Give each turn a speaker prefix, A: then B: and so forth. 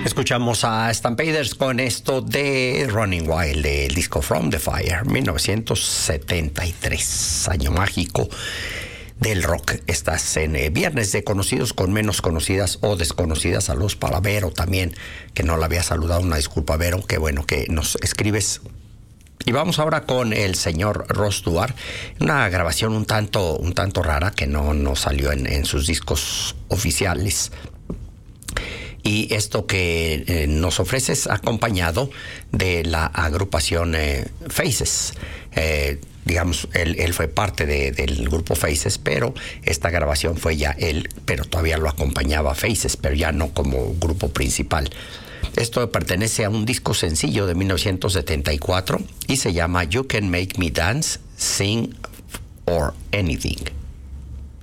A: Escuchamos a Stampeders con esto de Running Wild, del disco From the Fire, 1973, año mágico del rock. Estás en Viernes de Conocidos con Menos Conocidas o Desconocidas. Saludos para Vero también, que no la había saludado. Una disculpa, Vero, qué bueno que nos escribes. Y vamos ahora con el señor Ross Duar, una grabación un tanto rara que no salió en sus discos oficiales. Y esto que nos ofreces acompañado de la agrupación Faces. Digamos, él fue parte del grupo Faces, pero esta grabación fue ya él, pero todavía lo acompañaba Faces, pero ya no como grupo principal. Esto pertenece a un disco sencillo de 1974 y se llama You Can Make Me Dance, Sing or Anything.